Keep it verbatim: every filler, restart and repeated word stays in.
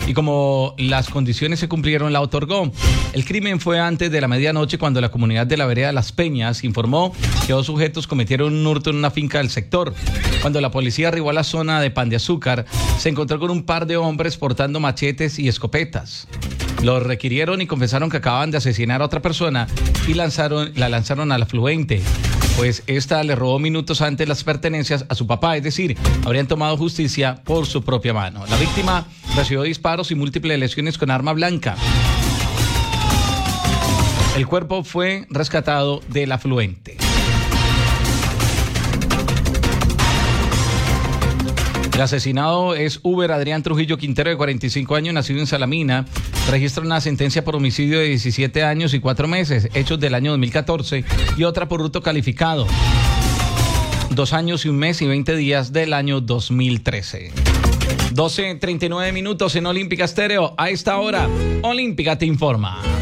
y como las condiciones se cumplieron, la otorgó. El crimen fue antes de la medianoche cuando la comunidad de la vereda Las Peñas informó que dos sujetos cometieron un hurto en una finca del sector. Cuando la policía arribó a la zona de Pan de Azúcar, se encontró con un par de hombres portando machetes y escopetas. Los requirieron y confesaron que acababan de asesinar a otra persona y lanzaron, la lanzaron al afluente, pues esta le robó minutos antes las pertenencias a su papá, es decir, habrían tomado justicia por su propia mano. La víctima recibió disparos y múltiples lesiones con arma blanca. El cuerpo fue rescatado del afluente. El asesinado es Uber Adrián Trujillo Quintero, de cuarenta y cinco años, nacido en Salamina. Registra una sentencia por homicidio de diecisiete años y cuatro meses, hechos del año dos mil catorce, y otra por hurto calificado, dos años y un mes y veinte días del año dos mil trece. doce treinta y nueve minutos en Olímpica Estéreo. A esta hora, Olímpica te informa.